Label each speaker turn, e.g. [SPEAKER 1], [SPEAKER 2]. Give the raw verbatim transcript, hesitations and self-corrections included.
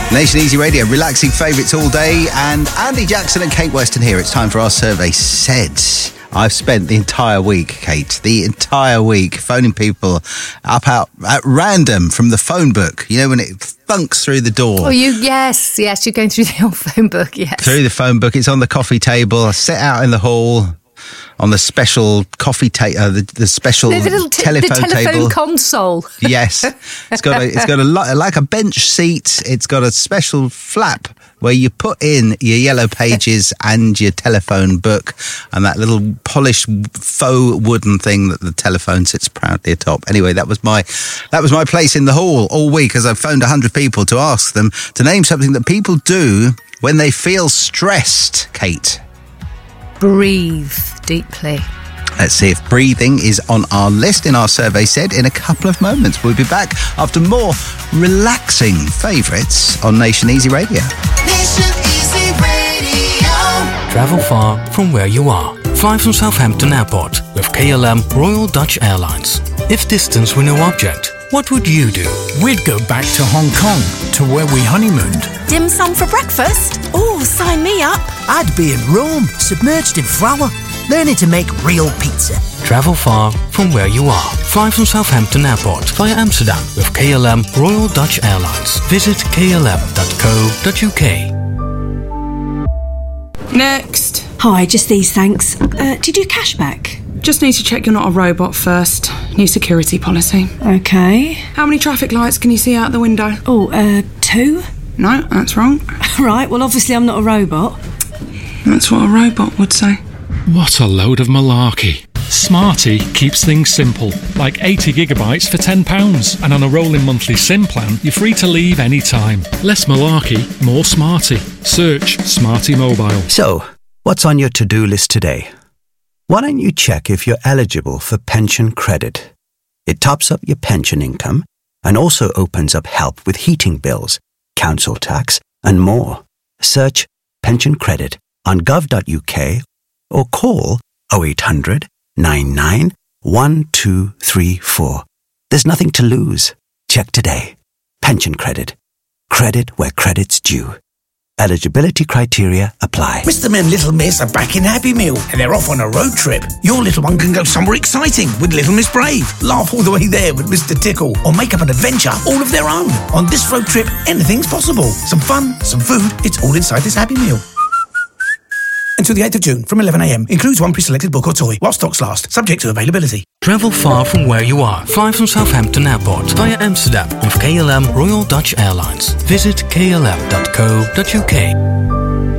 [SPEAKER 1] Nation Easy Radio, relaxing favourites all day. And Andy Jackson and Kate Weston here. It's time for our survey said. I've spent the entire week, Kate, the entire week phoning people up out at random from the phone book. You know, when it thunks through the door.
[SPEAKER 2] Oh, you, yes, yes, you're going through the old phone book, yes.
[SPEAKER 1] Through the phone book. It's on the coffee table. I sit out in the hall on the special coffee table, uh, the, the special
[SPEAKER 2] the little t-
[SPEAKER 1] telephone,
[SPEAKER 2] the telephone
[SPEAKER 1] table.
[SPEAKER 2] console.
[SPEAKER 1] Yes. It's got a, it's got a like a bench seat. It's got a special flap where you put in your yellow pages and your telephone book and that little polished faux wooden thing that the telephone sits proudly atop. Anyway, that was my that was my place in the hall all week as I phoned one hundred people to ask them to name something that people do when they feel stressed, Kate.
[SPEAKER 2] Breathe deeply.
[SPEAKER 1] Let's see if breathing is on our list in our survey said in a couple of moments. We'll be back after more relaxing favourites on Nation Easy Radio.
[SPEAKER 3] Nation Easy Radio.
[SPEAKER 4] Travel far from where you are. Fly from Southampton Airport with K L M Royal Dutch Airlines. If distance were no object, what would you do?
[SPEAKER 5] We'd go back to Hong Kong, to where we honeymooned.
[SPEAKER 6] Dim sum for breakfast? Oh, sign me up.
[SPEAKER 7] I'd be in Rome, submerged in flour, learning to make real pizza.
[SPEAKER 4] Travel far from where you are. Fly from Southampton Airport via Amsterdam with K L M Royal Dutch Airlines. Visit k l m dot co dot u k.
[SPEAKER 8] Next.
[SPEAKER 9] Hi, just these, thanks. Uh, do you do cashback?
[SPEAKER 8] Just need to check you're not a robot first. New security policy.
[SPEAKER 9] Okay.
[SPEAKER 8] How many traffic lights can you see out the window?
[SPEAKER 9] Oh, uh, two?
[SPEAKER 8] No, that's wrong.
[SPEAKER 9] Right, well, obviously I'm not a robot.
[SPEAKER 8] That's what a robot would say.
[SPEAKER 10] What a load of malarkey. Smarty keeps things simple, like eighty gigabytes for ten pounds, and on a rolling monthly SIM plan, you're free to leave any time. Less malarkey, more Smarty. Search Smarty Mobile.
[SPEAKER 11] So, what's on your to-do list today? Why don't you check if you're eligible for pension credit? It tops up your pension income and also opens up help with heating bills, council tax, and more. Search pension credit on gov dot u k or call oh eight hundred, nine nine, one two three four. There's nothing to lose. Check today. Pension credit. Credit where credit's due. Eligibility criteria apply.
[SPEAKER 7] Mister and Little Miss are back in Happy Meal and they're off on a road trip. Your little one can go somewhere exciting with Little Miss Brave, laugh all the way there with Mister Tickle, or make up an adventure all of their own. On this road trip, anything's possible. Some fun, some food, it's all inside this Happy Meal. Until the eighth of June from eleven a m. Includes one pre-selected book or toy while stocks last, subject to availability.
[SPEAKER 4] Travel far from where you are. Fly from Southampton Airport via Amsterdam with K L M Royal Dutch Airlines. Visit k l m dot co dot u k.